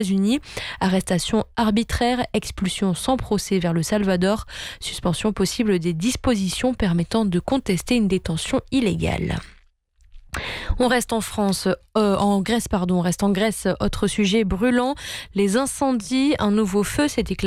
États-Unis. Arrestation arbitraire, expulsion sans procès vers le Salvador, suspension possible des dispositions permettant de contester une détention illégale. On reste en Grèce. Autre sujet brûlant, les incendies. Un nouveau feu s'est éclaté